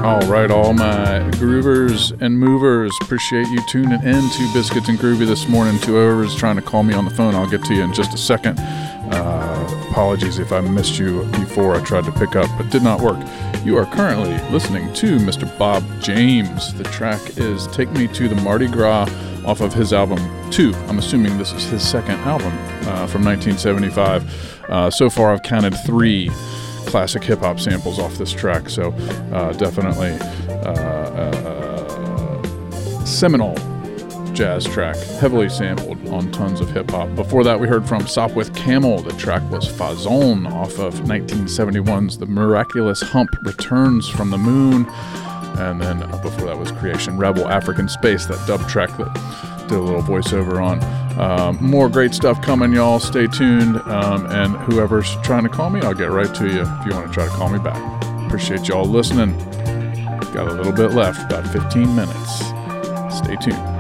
All right, all my groovers and movers, appreciate you tuning in to Biscuits and Groovy this morning. To whoever's trying to call me on the phone, I'll get to you in just a second. Apologies if I missed you before I tried to pick up, but did not work. You are currently listening to Mr. Bob James. The track is Take Me to the Mardi Gras off of his album 2. I'm assuming this is his second album from 1975. So far I've counted 3 classic hip-hop samples off this track, so definitely seminal jazz track, heavily sampled on tons of hip-hop. Before that, we heard from Sopwith Camel. The track was Fazon off of 1971's The Miraculous Hump Returns from the Moon. And then before that was Creation Rebel, African Space, that dub track that did a little voiceover on. More great stuff coming, y'all. Stay tuned. And whoever's trying to call me, I'll get right to you if you want to try to call me back. Appreciate y'all listening. Got a little bit left, about 15 minutes. Stay tuned.